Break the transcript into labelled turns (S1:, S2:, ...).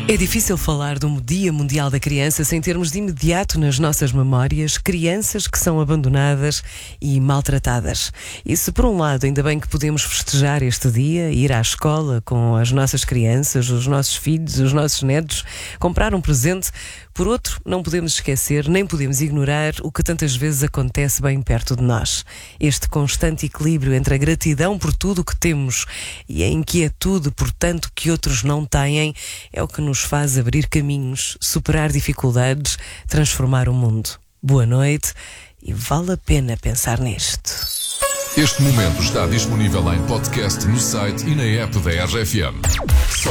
S1: É difícil falar do Dia Mundial da Criança sem termos de imediato nas nossas memórias crianças que são abandonadas e maltratadas. E se por um lado ainda bem que podemos festejar este dia, ir à escola com as nossas crianças, os nossos filhos, os nossos netos, comprar um presente, por outro não podemos esquecer nem podemos ignorar o que tantas vezes acontece bem perto de nós. Este constante equilíbrio entre a gratidão por tudo o que temos e a inquietude por tanto que outros não têm é o que nos faz abrir caminhos, superar dificuldades, transformar o mundo. Boa noite e vale a pena pensar nisto.
S2: Este momento está disponível em podcast no site e na app da RFM. Só